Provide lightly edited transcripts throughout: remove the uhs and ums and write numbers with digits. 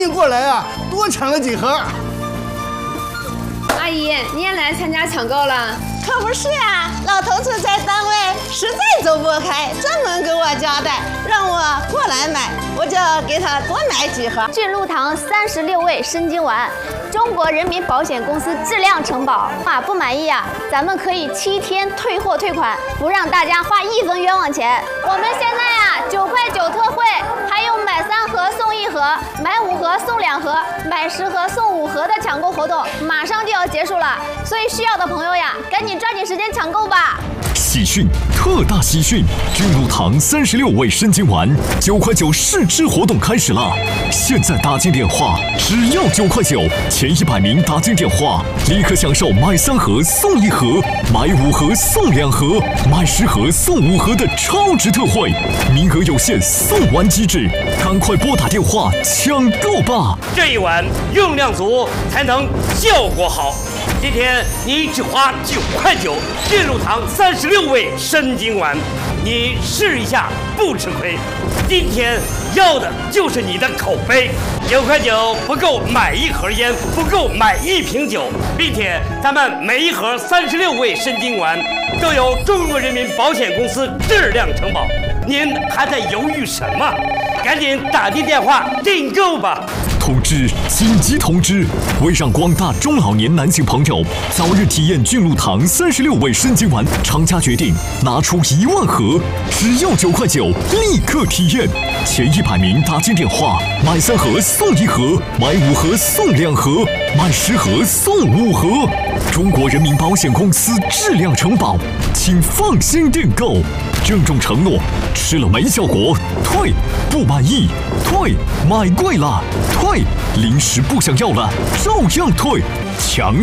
一过来啊，多抢了几盒。 阿姨，你也来参加抢购了？ 可不是呀，老头子在单位实在走不开，专门给我交代，让我过来买，我就给他多买几盒。 俊禄堂36味生津丸，中国人民保险公司质量承保。不满意啊，咱们可以7天退货退款，不让大家花1分冤枉钱。我们现在啊，9块9特惠，还有买3盒送1盒，买5盒送2盒，买10盒送5盒的抢购活动，马上就要结束了，所以需要的朋友呀，赶紧抓紧时间抢购吧。 喜讯，特大喜讯！俊禄堂36味生津丸9块9试吃活动开始了！现在打进电话，只要9块9，前100名打进电话，立刻享受买3盒送1盒，买5盒送2盒，买10盒送5盒的超值特惠，名额有限，送完即止，赶快拨打电话抢购吧！ 这一碗用量足，才能效果好。今天你只花9块9，俊禄堂36味生津丸，你试一下不吃亏。今天要的就是你的口碑，9块9不够买1盒烟，不够买1瓶酒，并且咱们每1盒36味生津丸都有中国人民保险公司质量承保。您还在犹豫什么？赶紧打进电话订购吧！ 通知！紧急通知！为让广大中老年男性朋友早日体验俊禄堂36味生津丸，厂家决定拿出1万盒，只要9块9，立刻体验。前100名打进电话，买3盒送1盒，买5盒送2盒，买10盒送5盒。中国人民保险公司质量承保，请放心订购。郑重承诺：吃了没效果，退；不满意，退；买贵了，退；临时不想要了，照样退。抢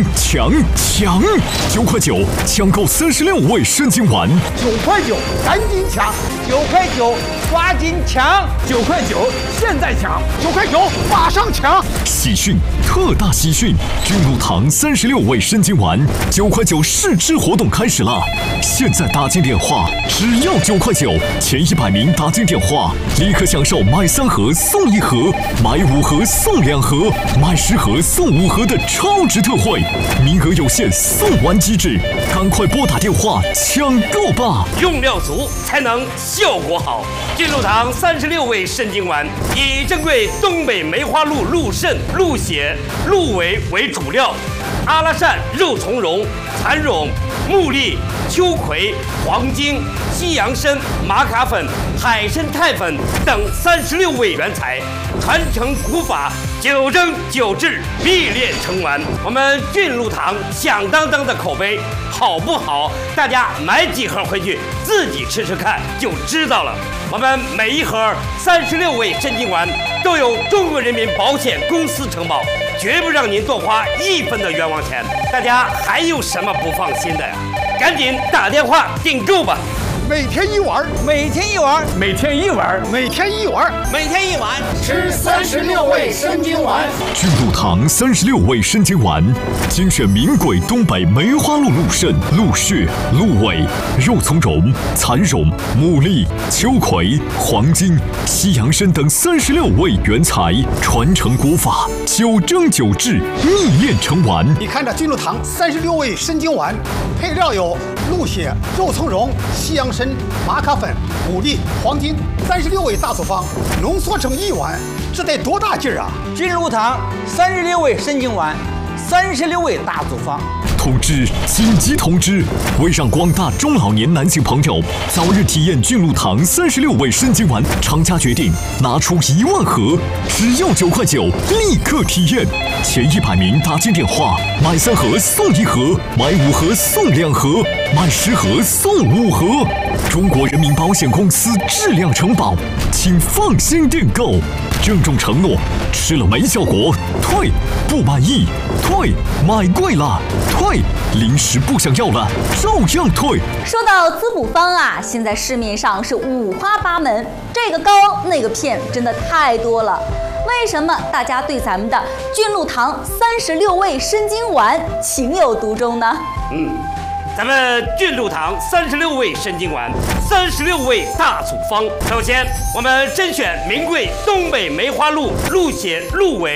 ！9块9抢购36味生津丸 ，9块9，赶紧抢！9块9，抓紧抢！9块9，现在抢！9块9，马上抢！ 喜讯，特大喜讯！俊禄堂36味生津丸9块9试吃活动开始了！现在打进电话，只要9块9，前100名打进电话，立刻享受买3盒送1盒，买5盒送2盒，买10盒送5盒的超值特惠，名额有限，送完即止，赶快拨打电话抢购吧！ 用料足才能效果好。俊禄堂36味生津丸以珍贵东北梅花鹿鹿肾、鹿血、鹿尾为主料，阿拉善、肉苁蓉、蚕苇、木栗、秋葵、黄精、西洋参、玛卡粉、海参肽粉等36味原材，传承古法，9蒸9制，秘炼成丸。我们俊禄堂响当当的口碑好不好？大家买几盒回去自己吃吃看就知道了。我们每1盒36味生津丸都有中国人民保险公司承保，绝不让您多花1分的冤枉钱。大家还有什么不放心的呀？赶紧打电话订购吧！ 每天1碗， 每天1碗， 每天1碗，每天1碗， 每天1碗， 吃36味生津丸。 俊禄堂36味生津丸，精选名贵东北梅花鹿鹿肾、鹿血、鹿尾、肉苁蓉、蚕苇、木栗、秋葵、黄精、西洋参等36味原材，传承古法，9蒸9制，秘炼成丸。 你看这俊禄堂36味生津丸，配料有鹿血、肉苁蓉、西洋参、玛卡粉、牡蛎、黄精，36味大组方浓缩成1碗，这得多大劲儿啊！ 俊禄堂36味生津丸，36味大组方。 通知！紧急通知！为让广大中老年男性朋友早日体验俊禄堂36味生津丸，厂家决定拿出1万盒，只要9块9，立刻体验。前100名打进电话，买3盒送1盒，买5盒送2盒，买10盒送5盒。中国人民保险公司质量承保，请放心订购。郑重承诺：吃了没效果，退；不满意，退；买贵了，退；临时不想要了，照样退。 说到滋补方啊，现在市面上是五花八门，这个膏那个片真的太多了。为什么大家对咱们的俊禄堂36味生津丸情有独钟呢？ 咱们俊禄堂36味生津丸，36味大组方。首先，我们甄选名贵东北梅花鹿、鹿血、鹿尾。